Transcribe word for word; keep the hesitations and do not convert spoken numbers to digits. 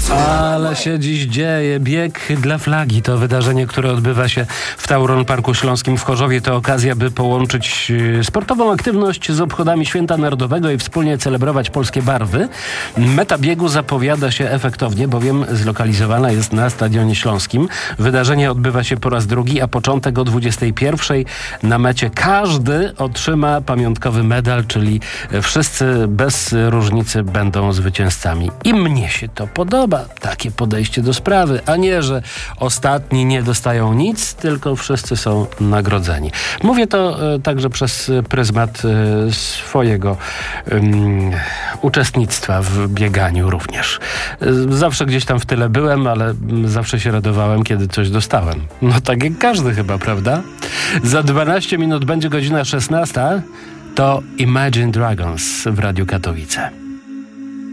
Ale się dziś dzieje. Bieg dla flagi to wydarzenie, które odbywa się w Tauron Parku Śląskim w Chorzowie. To okazja, by połączyć sportową aktywność z obchodami Święta Narodowego i wspólnie celebrować polskie barwy. Meta biegu zapowiada się efektownie, bowiem zlokalizowana jest na Stadionie Śląskim. Wydarzenie odbywa się po raz drugi, a początek o dwudziestej pierwszej. Na mecie każdy otrzyma pamiątkowy medal, czyli wszyscy bez różnicy będą zwycięzcami. I mnie się to podoba. Takie podejście do sprawy, a nie, że ostatni nie dostają nic, tylko wszyscy są nagrodzeni. Mówię to e, także przez pryzmat e, swojego e, uczestnictwa w bieganiu również. E, zawsze gdzieś tam w tyle byłem, ale zawsze się radowałem, kiedy coś dostałem. No tak jak każdy chyba, prawda? Za dwanaście minut będzie godzina szesnasta. To Imagine Dragons w Radiu Katowice.